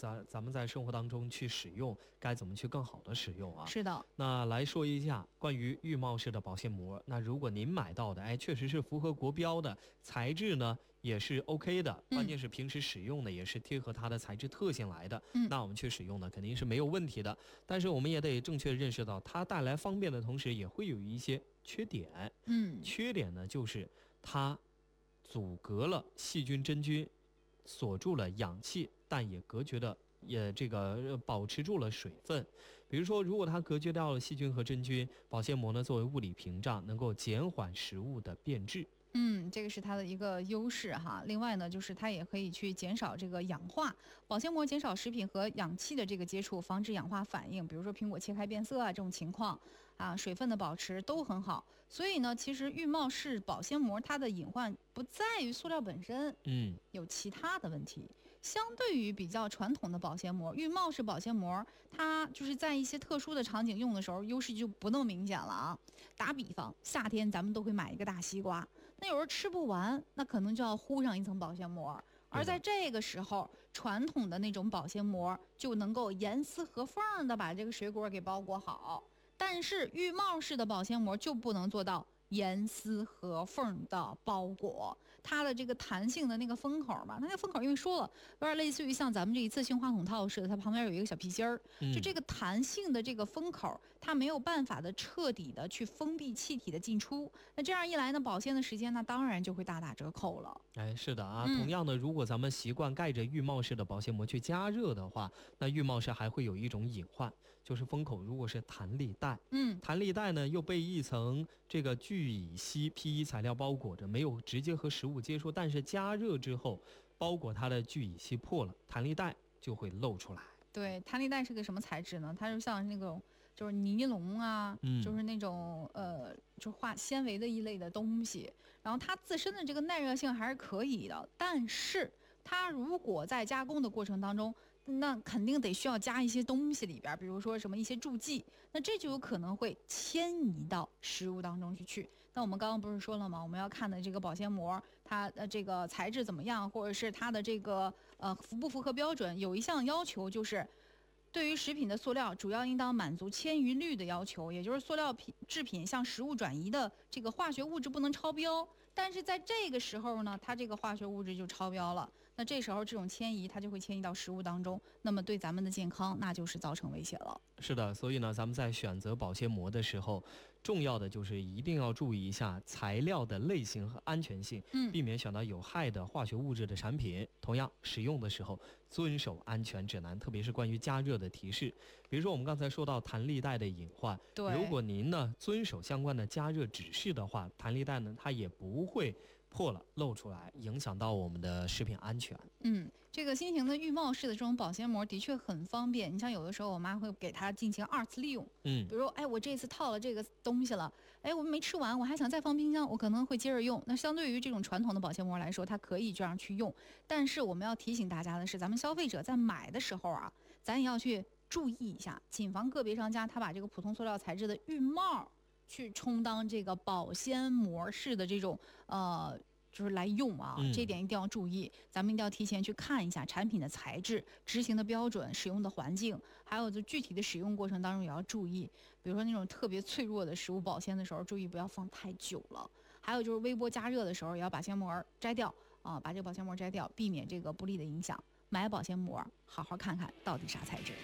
咱们在生活当中去使用，该怎么去更好的使用啊？ 是的。 那来说一下关于浴帽式的保鲜膜，那如果您买到的确实是符合国标的，材质呢也是 OK 的，关键是平时使用的也是贴合它的材质特性来的，那我们去使用呢肯定是没有问题的。但是我们也得正确认识到，它带来方便的同时也会有一些缺点。缺点呢就是它阻隔了细菌真菌，锁住了氧气，但也隔绝了保持住了水分。比如说如果它隔绝掉了细菌和真菌，保鲜膜呢作为物理屏障，能够减缓食物的变质。 这个是它的一个优势哈。另外呢，就是它也可以去减少这个氧化，保鲜膜减少食品和氧气的这个接触，防止氧化反应，比如说苹果切开变色啊这种情况啊，水分的保持都很好。所以呢，其实浴帽式保鲜膜它的隐患不在于塑料本身，有其他的问题。相对于比较传统的保鲜膜，浴帽式保鲜膜它就是在一些特殊的场景用的时候，优势就不那么明显了啊。打比方，夏天咱们都会买一个大西瓜，那有时候吃不完，那可能就要糊上一层保鲜膜。而在这个时候，传统的那种保鲜膜就能够严丝合缝的把这个水果给包裹好，但是浴帽式的保鲜膜就不能做到严丝合缝的包裹。它的这个弹性的那个封口嘛，它那个封口因为说了有点类似于像咱们这一次性话筒套似的，它旁边有一个小皮筋儿，就这个弹性的这个封口，它没有办法的彻底的去封闭气体的进出。那这样一来呢，保鲜的时间那当然就会大打折扣了。 是的啊，同样的，如果咱们习惯盖着浴帽式的保鲜膜去加热的话，那浴帽式还会有一种隐患，就是封口如果是弹力带，弹力带呢又被一层这个聚乙烯 PE 材料包裹着，没有直接和食物接触，但是加热之后，包裹它的聚乙烯破了，弹力带就会露出来。 对，弹力带是个什么材质呢？它就像那种就是尼龙啊，就是那种就是化纤维的一类的东西。然后它自身的这个耐热性还是可以的，但是它如果在加工的过程当中，那肯定得需要加一些东西里边，比如说什么一些助剂，那这就有可能会迁移到食物当中去。那我们刚刚不是说了吗？我们要看的这个保鲜膜，它这个材质怎么样，或者是它的这个符不符合标准，有一项要求就是。对于食品的塑料，主要应当满足铅余氯的要求，也就是塑料制品向食物转移的这个化学物质不能超标。但是在这个时候呢，它这个化学物质就超标了，那这时候这种迁移它就会迁移到食物当中，那么对咱们的健康那就是造成威胁了。 是的，所以呢，咱们在选择保鲜膜的时候，重要的就是一定要注意一下材料的类型和安全性，避免选到有害的化学物质的产品。同样，使用的时候遵守安全指南，特别是关于加热的提示。比如说我们刚才说到弹力带的隐患，如果您呢遵守相关的加热指示的话，弹力带呢它也不会破了露出来，影响到我们的食品安全。 这个新型的浴帽式的这种保鲜膜的确很方便。你像有的时候我妈会给它进行2次利用，比如说我这次套了这个东西了，我没吃完，我还想再放冰箱，我可能会接着用。那相对于这种传统的保鲜膜来说，它可以这样去用。但是我们要提醒大家的是，咱们消费者在买的时候啊，咱也要去注意一下，谨防个别商家他把这个普通塑料材质的浴帽去充当这个保鲜膜式的这种就是来用啊，这点一定要注意。咱们一定要提前去看一下产品的材质、执行的标准、使用的环境，还有就具体的使用过程当中也要注意。比如说那种特别脆弱的食物保鲜的时候，注意不要放太久了。还有就是微波加热的时候，也要把保鲜膜摘掉啊，把这个保鲜膜摘掉，避免这个不利的影响。买保鲜膜，好好看看到底啥材质。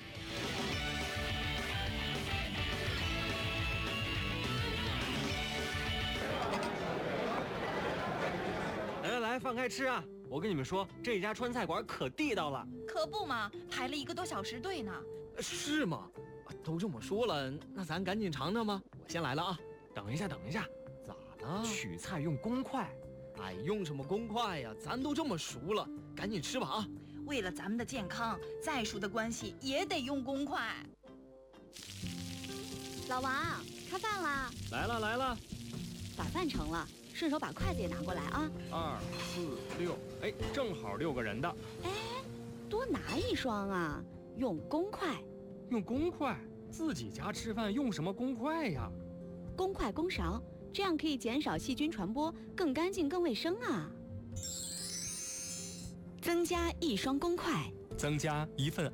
来，放开吃啊！我跟你们说，这家川菜馆可地道了。 可不嘛，排了1个多小时队呢。 是吗？都这么说了，那咱赶紧尝尝吧。我先来了啊！等一下， 咋了？ 取菜用公筷。 用什么公筷呀？咱都这么熟了，赶紧吃吧啊！ 为了咱们的健康，再熟的关系也得用公筷。 老王，开饭啦！ 来了。 把饭盛了。顺手把筷子也拿过来啊 ！2、4、6，正好6个人的。 多拿一双啊！用公筷。 用公筷？自己家吃饭用什么公筷呀？ 公筷公勺，这样可以减少细菌传播，更干净更卫生啊！增加1双公筷， 增加1份